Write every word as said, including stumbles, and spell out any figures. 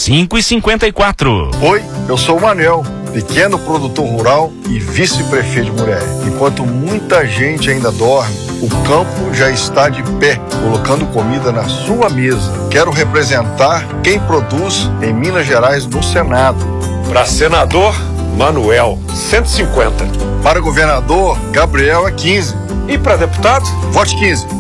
cinco e cinquenta e quatro. Oi, eu sou o Manel, pequeno produtor rural e vice-prefeito de Muré. Enquanto muita gente ainda dorme, o campo já está de pé, colocando comida na sua mesa. Quero representar quem produz em Minas Gerais no Senado. Para senador, Manuel, cento e cinquenta. Para governador, Gabriel é quinze. E para deputado? Vote quinze.